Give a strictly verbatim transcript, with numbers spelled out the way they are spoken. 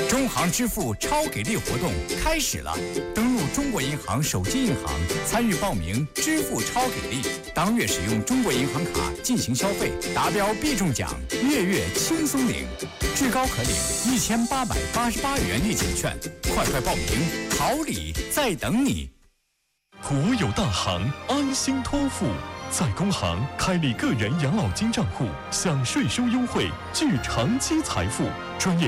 中行支付超给力活动开始了，登录中国银行手机银行参与报名支付超给力，当月使用中国银行卡进行消费，达标必中奖，月月轻松领，至高可领一千八百八十八元立减券，快快报名，好礼在等你。 国有大行，安心托付。在工行开立个人养老金账户，享税收优惠，聚长期财富。专业